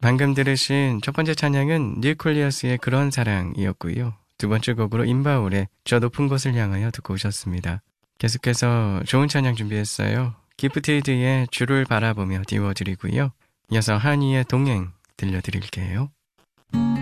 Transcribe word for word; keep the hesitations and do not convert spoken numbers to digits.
방금 들으신 첫 번째 찬양은 뉴클리어스의 그런 사랑이었고요. 두 번째 곡으로 임바울의 저 높은 곳을 향하여 듣고 오셨습니다. 계속해서 좋은 찬양 준비했어요. 기프티드의 주를 바라보며 띄워드리고요. 이어서 한이의 동행 들려드릴게요.